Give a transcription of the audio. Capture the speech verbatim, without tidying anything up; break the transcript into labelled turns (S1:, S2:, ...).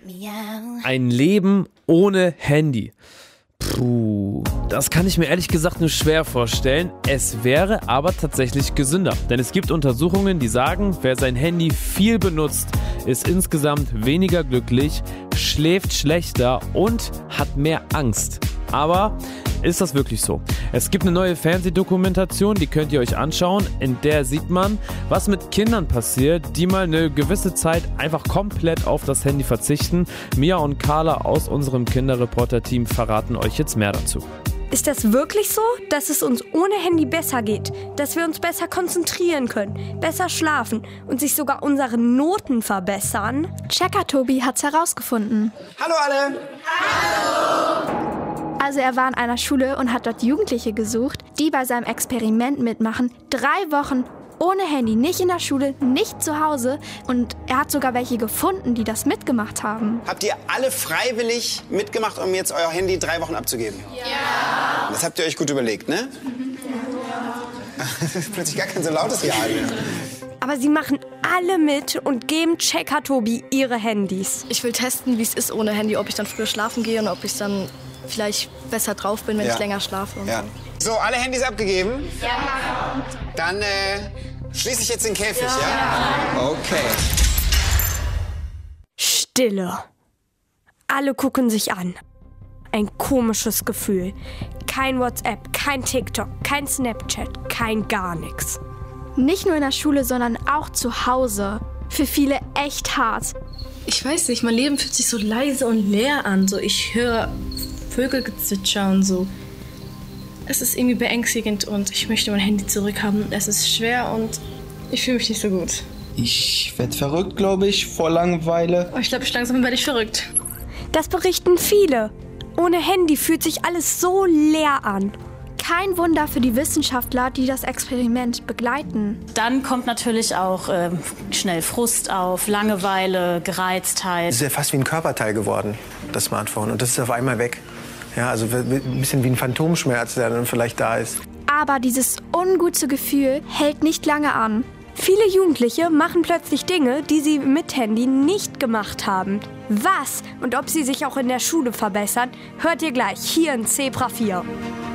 S1: Ein Leben ohne Handy. Puh, das kann ich mir ehrlich gesagt nur schwer vorstellen. Es wäre aber tatsächlich gesünder. Denn es gibt Untersuchungen, die sagen, wer sein Handy viel benutzt, ist insgesamt weniger glücklich, schläft schlechter und hat mehr Angst. Aber ist das wirklich so? Es gibt eine neue Fernsehdokumentation, die könnt ihr euch anschauen. In der sieht man, was mit Kindern passiert, die mal eine gewisse Zeit einfach komplett auf das Handy verzichten. Mia und Carla aus unserem Kinderreporter-Team verraten euch jetzt mehr dazu.
S2: Ist das wirklich so, dass es uns ohne Handy besser geht? Dass wir uns besser konzentrieren können, besser schlafen und sich sogar unsere Noten verbessern?
S3: Checker-Tobi hat's herausgefunden.
S4: Hallo alle!
S3: Hallo! Also er war in einer Schule und hat dort Jugendliche gesucht, die bei seinem Experiment mitmachen. Drei Wochen ohne Handy, nicht in der Schule, nicht zu Hause. Und er hat sogar welche gefunden, die das mitgemacht haben.
S4: Habt ihr alle freiwillig mitgemacht, um jetzt euer Handy drei Wochen abzugeben? Ja. Das habt ihr euch gut überlegt, ne? Ja. Das ist plötzlich gar kein so lautes Ja mehr.
S2: Aber sie machen alle mit und geben Checker-Tobi ihre Handys.
S5: Ich will testen, wie es ist ohne Handy, ob ich dann früher schlafen gehe und ob ich dann vielleicht besser drauf bin, wenn ja. ich länger schlafe. Und
S4: ja. So, alle Handys abgegeben? Ja. Dann äh, schließe ich jetzt den Käfig, ja? ja? Okay.
S2: Stille. Alle gucken sich an. Ein komisches Gefühl. Kein WhatsApp, kein TikTok, kein Snapchat, kein gar nichts.
S3: Nicht nur in der Schule, sondern auch zu Hause. Für viele echt hart.
S5: Ich weiß nicht, mein Leben fühlt sich so leise und leer an. So, ich höre Vögelgezwitscher und so. Es ist irgendwie beängstigend und ich möchte mein Handy zurückhaben. Es ist schwer und ich fühle mich nicht so gut.
S6: Ich werde verrückt, glaube ich, vor Langeweile.
S5: Oh, ich glaube, langsam werde ich verrückt.
S2: Das berichten viele. Ohne Handy fühlt sich alles so leer an.
S3: Kein Wunder für die Wissenschaftler, die das Experiment begleiten.
S7: Dann kommt natürlich auch äh, schnell Frust auf, Langeweile, Gereiztheit.
S8: Es ist ja fast wie ein Körperteil geworden, das Smartphone. Und das ist auf einmal weg. Ja, also ein bisschen wie ein Phantomschmerz, der dann vielleicht da ist.
S3: Aber dieses ungute Gefühl hält nicht lange an.
S2: Viele Jugendliche machen plötzlich Dinge, die sie mit Handy nicht gemacht haben. Was und ob sie sich auch in der Schule verbessern, hört ihr gleich hier in Zebra vier.